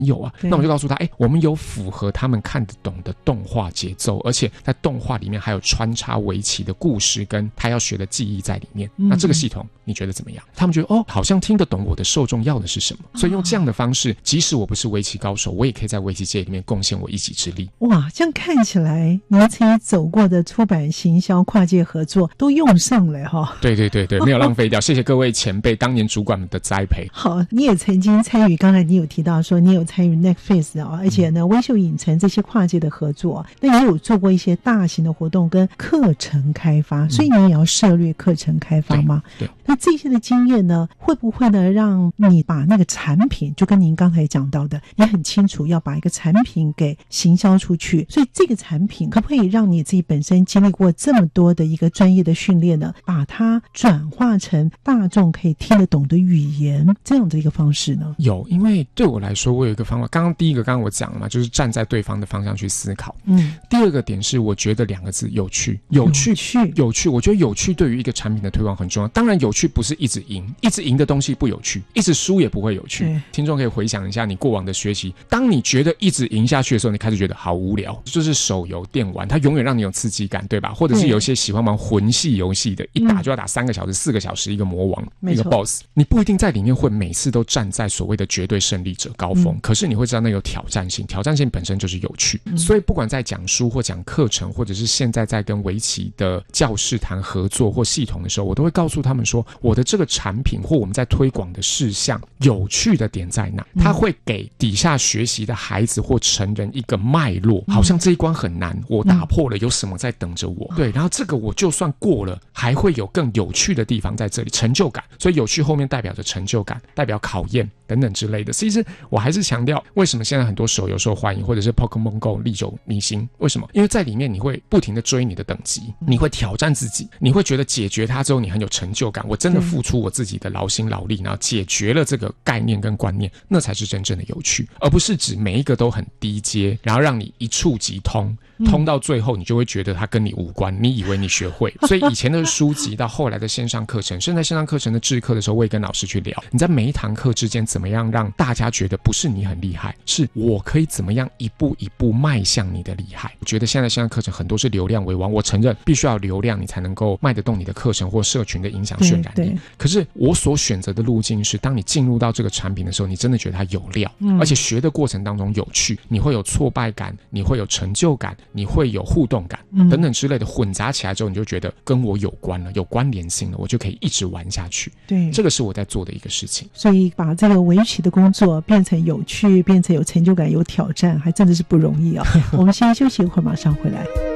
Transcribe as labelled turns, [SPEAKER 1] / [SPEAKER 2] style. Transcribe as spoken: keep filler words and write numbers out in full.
[SPEAKER 1] 有啊。那我就告诉他，哎，我们有符合他们看得懂的动画节奏，而且在动画里面还有穿插围棋的故事跟他要学的记忆在里面。嗯、那这个系统你觉得怎么样？他们觉得哦，好像听得懂我的受众要的是什么，所以用这样的方式，即使我不是围棋高手，我也可以在围棋界里面贡献我一己之力。
[SPEAKER 2] 哇，这样看起来你曾经走过的出版、行销、跨界合作都用上了哈。
[SPEAKER 1] 对对对对，没有浪费掉。谢谢各位前辈当年主管们的栽培。
[SPEAKER 2] 好，你也曾经参与，刚才你有提到说你有参与 Netflix 啊、哦，而且呢，微秀影城这些跨界的合作，那也有做过一些大型的活动跟课程开发，所以你也要涉猎课程开发吗？
[SPEAKER 1] 对。对，
[SPEAKER 2] 那这些的经验呢，会不会呢让你把那个产品，就跟您刚才讲到的，你很清楚要把一个产品给行销出去，所以这个产品可不可以让你自己本身经历过这么多的一个专业的训练呢，把它转化成大众可以听得懂的语言，这样的一个方式呢？
[SPEAKER 1] 有，因为对我来说，我有一个方法。刚刚第一个，刚刚我讲了嘛，就是站在对方的方向去思考。嗯，第二个点是，我觉得两个字，有趣，有趣，有趣，有趣。我觉得有趣对于一个产品的推广很重要。当然，有趣不是一直赢，一直赢的东西不有趣，一直输也不会有趣。听众可以回想一下你过往的学习，当你觉得一直赢下去的时候，你开始觉得好无聊。就是手游、电玩，它永远让你有刺激感，对吧？或者是有些喜欢玩魂系游戏的，一打就要打三个小时、四个小时，一个魔王，一个 boss， 你不一定在里面会每次都站在所谓的绝对胜利者高峰，嗯、可是你会知道那有挑战性，挑战性本身就是有趣。嗯、所以不管在讲书或讲课程，或者是现在在跟围棋的教室谈合作或系统的时候，我都会告诉他们说，我的这个产品或我们在推广的事项有趣的点在哪？它会给底下学习的孩子或成人一个脉络，好像这一关很难，我打破了，有什么在等着我？嗯、对，然后这个我就算过了，还会有更有趣的地方在这里，成就感。所以有趣后面代表着成就感，代表考验等等之类的。其实我还是强调，为什么现在很多手游受欢迎，或者是 Pokemon Go 历久弥新？为什么？因为在里面你会不停的追你的等级，你会挑战自己，你会觉得解决它之后你很有成就感。我真的付出我自己的劳心劳力，然后解决了这个概念跟观念，那才是真正的有趣，而不是指每一个都很低阶，然后让你一触即通。通到最后你就会觉得它跟你无关，你以为你学会。所以以前的书籍到后来的线上课程，甚至在线上课程的制课的时候，我也跟老师去聊，你在每一堂课之间怎么样让大家觉得不是你很厉害，是我可以怎么样一步一步迈向你的厉害。我觉得现在线上课程很多是流量为王，我承认必须要有流量你才能够卖得动你的课程或社群的影响渲染力。可是我所选择的路径是，当你进入到这个产品的时候，你真的觉得它有料，嗯、而且学的过程当中有趣，你会有挫败感，你会有成就感，你会有互动感等等之类的混杂起来之后，你就觉得跟我有关了，有关联性了，我就可以一直玩下去。对，这个是我在做的一个事情。
[SPEAKER 2] 所以把这个围棋的工作变成有趣，变成有成就感、有挑战，还真的是不容易啊、哦！我们先休息一会儿，马上回来。